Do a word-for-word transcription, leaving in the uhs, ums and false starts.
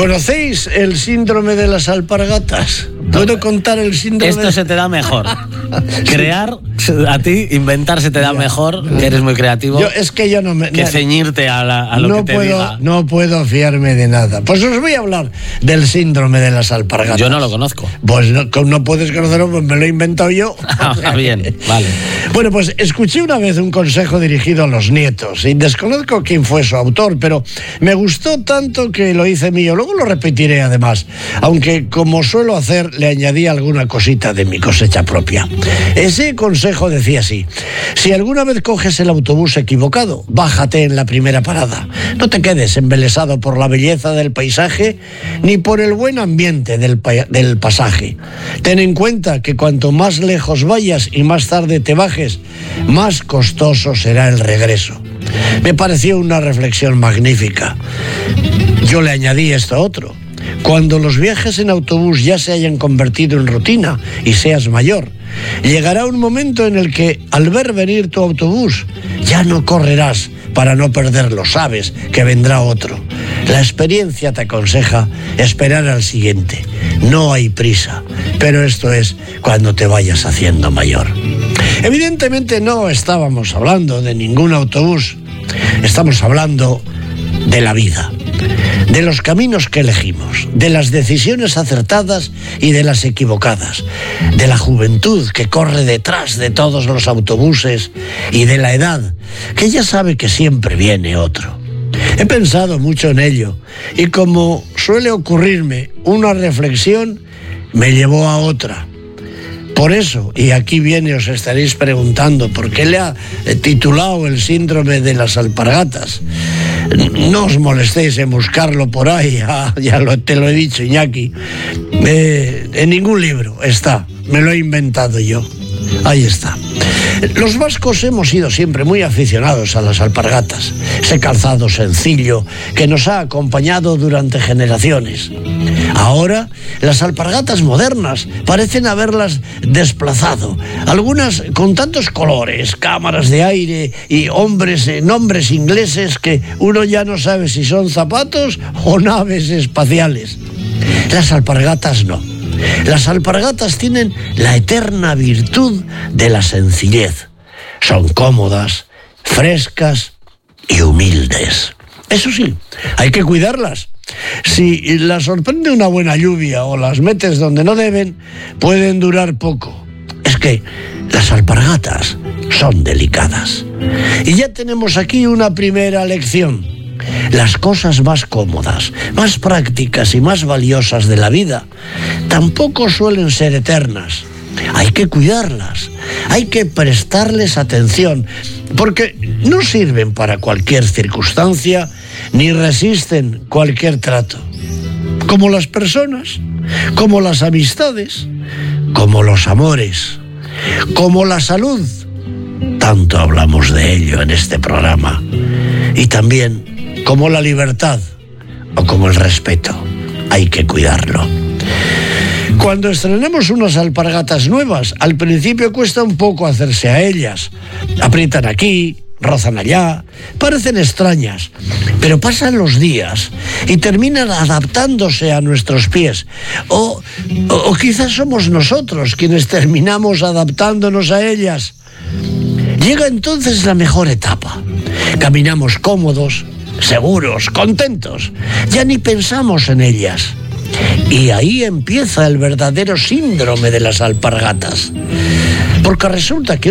¿Conocéis el síndrome de las alpargatas? ¿Puedo contar el síndrome? Esto se te da mejor. Crear, a ti, inventar se te da mejor, que eres muy creativo. Yo, es que yo no me... Que ceñirte a, la, a lo no que te puedo, diga. No puedo fiarme de nada. Pues os voy a hablar del síndrome de las alpargatas. Yo no lo conozco. Pues no, no puedes conocerlo, pues me lo he inventado yo. Ah, bien, vale. Bueno, pues escuché una vez un consejo dirigido a los nietos, y desconozco quién fue su autor, pero me gustó tanto que lo hice mío. Luego lo repetiré además, aunque como suelo hacer, le añadí alguna cosita de mi cosecha propia. Ese consejo decía así: si alguna vez coges el autobús equivocado, bájate en la primera parada. No te quedes embelesado por la belleza del paisaje ni por el buen ambiente del, pa- del pasaje. Ten en cuenta que cuanto más lejos vayas y más tarde te bajes, más costoso será el regreso. Me pareció una reflexión magnífica. Yo le añadí esto otro: cuando los viajes en autobús ya se hayan convertido en rutina y seas mayor, llegará un momento en el que, al ver venir tu autobús, ya no correrás para no perderlo. Sabes que vendrá otro. La experiencia te aconseja esperar al siguiente. No hay prisa, pero esto es cuando te vayas haciendo mayor. Evidentemente no estábamos hablando de ningún autobús. Estamos hablando de la vida, de los caminos que elegimos, de las decisiones acertadas y de las equivocadas, de la juventud que corre detrás de todos los autobuses y de la edad, que ya sabe que siempre viene otro. He pensado mucho en ello, y como suele ocurrirme, una reflexión me llevó a otra. Por eso, y aquí viene, os estaréis preguntando por qué le ha titulado el síndrome de las alpargatas. No os molestéis en buscarlo por ahí, ya, ya lo, te lo he dicho, Iñaki. Eh, en ningún libro está, me lo he inventado yo. Ahí está. Los vascos hemos sido siempre muy aficionados a las alpargatas, ese calzado sencillo que nos ha acompañado durante generaciones. Ahora, las alpargatas modernas parecen haberlas desplazado, algunas con tantos colores, cámaras de aire y hombres, eh, nombres ingleses que uno ya no sabe si son zapatos o naves espaciales. Las alpargatas no. Las alpargatas tienen la eterna virtud de la sencillez. Son cómodas, frescas y humildes. Eso sí, hay que cuidarlas. Si las sorprende una buena lluvia o las metes donde no deben, pueden durar poco. Es que las alpargatas son delicadas. Y ya tenemos aquí una primera lección. Las cosas más cómodas, más prácticas y más valiosas de la vida tampoco suelen ser eternas. Hay que cuidarlas, hay que prestarles atención, porque no sirven para cualquier circunstancia ni resisten cualquier trato. Como las personas, como las amistades, como los amores, como la salud. Tanto hablamos de ello en este programa. Y también como la libertad o como el respeto. Hay que cuidarlo. Cuando estrenamos unas alpargatas nuevas, al principio cuesta un poco hacerse a ellas. Aprietan aquí, rozan allá, parecen extrañas, pero pasan los días y terminan adaptándose a nuestros pies. O, o, o quizás somos nosotros quienes terminamos adaptándonos a ellas. Llega entonces la mejor etapa. Caminamos cómodos, seguros, contentos. Ya ni pensamos en ellas. Y ahí empieza el verdadero síndrome de las alpargatas. Porque resulta que